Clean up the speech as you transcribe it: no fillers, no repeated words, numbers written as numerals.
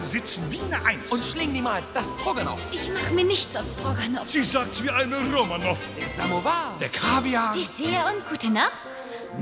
beide sitzen wie eine Eins. Und schlingen niemals das Stroganoff. Ich mach mir nichts aus Stroganoff. sie sagt's wie eine Romanoff. Der Samovar. Der Kaviar. Dessert und gute Nacht.